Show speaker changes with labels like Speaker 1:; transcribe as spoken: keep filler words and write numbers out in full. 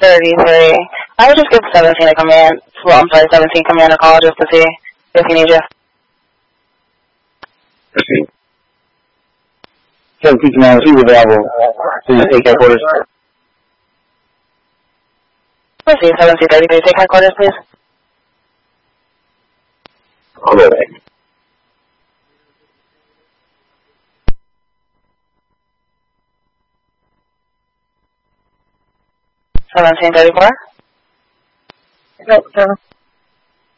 Speaker 1: thirty-three. I would just give seventeen a command. Well, I'm sorry, seventeen command a call just to see if he needs you.
Speaker 2: seventeen command, is he available to take headquarters?
Speaker 1: Let's see, seventeen thirty-three, take headquarters, please.
Speaker 2: I'll go back.
Speaker 1: seventeen thirty-four?
Speaker 3: Nope, no.